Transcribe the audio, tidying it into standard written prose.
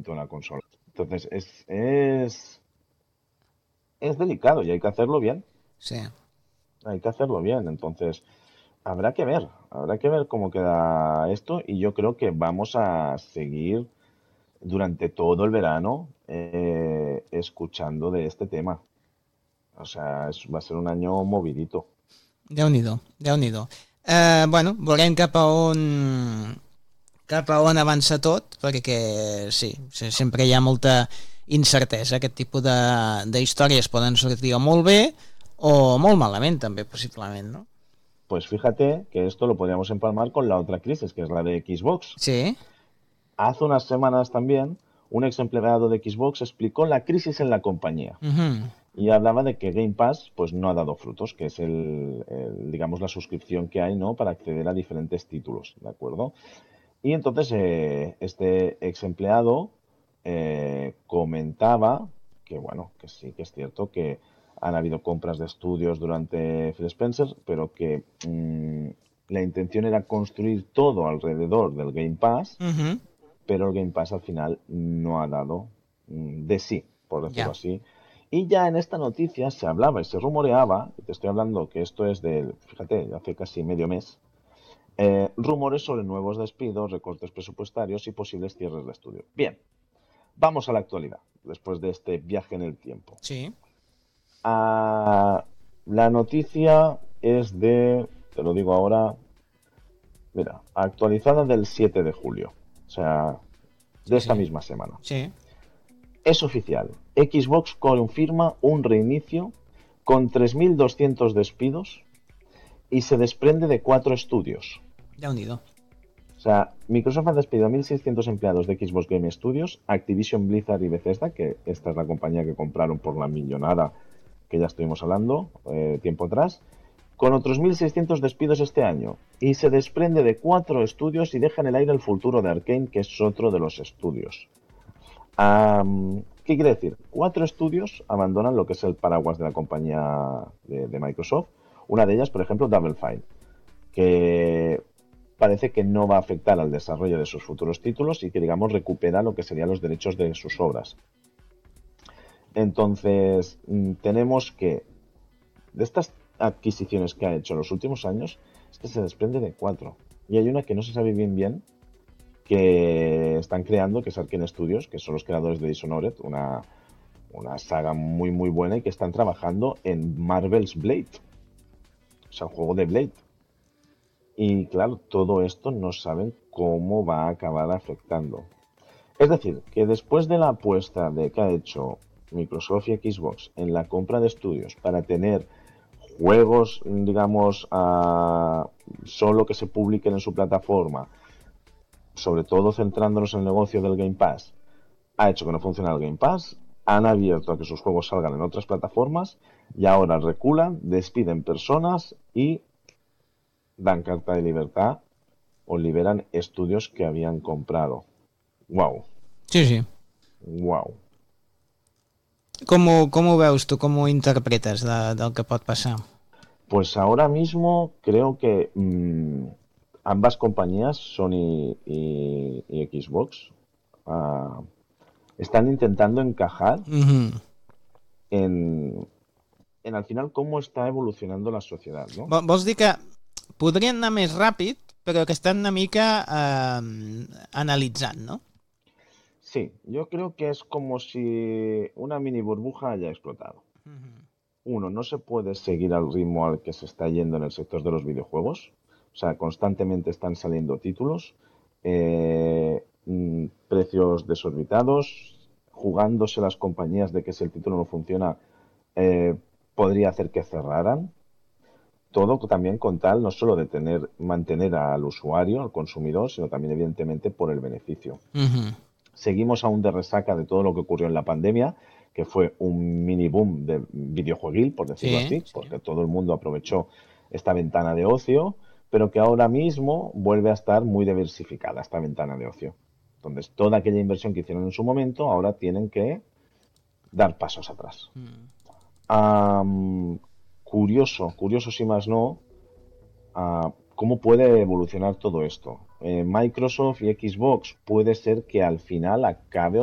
lanzamiento de una consola. Entonces es delicado y hay que hacerlo bien. Sí. Hay que hacerlo bien. Entonces, habrá que ver cómo queda esto y yo creo que vamos a seguir durante todo el verano escuchando de este tema. O sea, va a ser un año movidito. Déu-n'hi-do, Déu-n'hi-do. Bueno, veurem cap a on avança tot, perquè sí, sempre hi ha molta incertesa. Aquest tipus de històries poden sortir o molt bé o molt malament, també, possiblement, no? Pues fíjate que esto lo podríamos empalmar con la otra crisis, que es la de Xbox. Sí. Hace unas semanas también, un ex empleado de Xbox explicó la crisis en la compañía Mhm. y hablaba de que Game Pass pues no ha dado frutos, que es digamos la suscripción que hay, ¿no? Para acceder a diferentes títulos, ¿de acuerdo? Y entonces este ex empleado comentaba que bueno, que sí, que es cierto que han habido compras de estudios durante Phil Spencer, pero que la intención era construir todo alrededor del Game Pass, Mhm. pero el Game Pass al final no ha dado de sí, por decirlo Ja. así. Y ya en esta noticia se hablaba y se rumoreaba, y te estoy hablando que esto es del, fíjate, hace casi medio mes, rumores sobre nuevos despidos, recortes presupuestarios y posibles cierres de estudio. Bien, vamos a la actualidad, después de este viaje en el tiempo. Sí. La noticia es te lo digo ahora, mira, actualizada del 7 de julio, o sea, de Sí, esta sí. misma semana. Sí. Es oficial, Xbox confirma un reinicio con 3.200 despidos y se desprende de 4 estudios. Déu-n'hi-do. O sea, Microsoft ha despedido a 1.600 empleados de Xbox Game Studios, Activision Blizzard y Bethesda, que esta es la compañía que compraron por la millonada que ya estuvimos hablando tiempo atrás, con otros 1.600 despidos este año. Y se desprende de 4 estudios y deja en el aire el futuro de Arkane, que es otro de los estudios. ¿Qué quiere decir? 4 estudios abandonan lo que es el paraguas de la compañía de Microsoft. Una de ellas, por ejemplo, Double Fine, que parece que no va a afectar al desarrollo de sus futuros títulos y que, digamos, recupera lo que serían los derechos de sus obras. Entonces, tenemos que, de estas adquisiciones que ha hecho en los últimos años, este se desprende de 4. Y hay una que no se sabe bien que están creando, que es Arkane Studios, que son los creadores de Dishonored, una saga muy buena y que están trabajando en Marvel's Blade, o sea, el juego de Blade. Y claro, todo esto no saben cómo va a acabar afectando. Es decir, que después de la apuesta de que ha hecho Microsoft y Xbox en la compra de estudios para tener juegos, digamos, solo que se publiquen en su plataforma, sobre todo centrándonos en el negocio del Game Pass, ha hecho que no funcione el Game Pass, han abierto a que sus juegos salgan en otras plataformas y ahora reculan, despiden personas y dan carta de libertad o liberan estudios que habían comprado. Wow, Sí, sí. wow. Com ho veus tu? Com ho interpretes del que pot passar? Pues ahora mismo creo que ambas compañías, Sony y Xbox, uh, están intentando encajar Mhm. en, al final cómo está evolucionando la sociedad, ¿no? Vols dir que podrien anar més ràpid, però que estan una mica analitzant, no? Sí, yo creo que es como si una mini burbuja haya explotado. Mhm. Uno, no se puede seguir al ritmo al que se está yendo en el sector de los videojuegos. O sea, constantemente están saliendo títulos, precios desorbitados, jugándose las compañías de que si el título no funciona, eh, podría hacer que cerraran. Todo también con tal no solo de mantener al usuario, al consumidor, sino también evidentemente por el beneficio. Mhm. Seguimos aún de resaca de todo lo que ocurrió en la pandemia, que fue un mini boom de videojueguil, por decirlo Sí, así, sí. porque todo el mundo aprovechó esta ventana de ocio, pero que ahora mismo vuelve a estar muy diversificada esta ventana de ocio. Entonces, toda aquella inversión que hicieron en su momento, ahora tienen que dar pasos atrás. Mm. Curioso si más no, cómo puede evolucionar todo esto. Microsoft y Xbox puede ser que al final acabe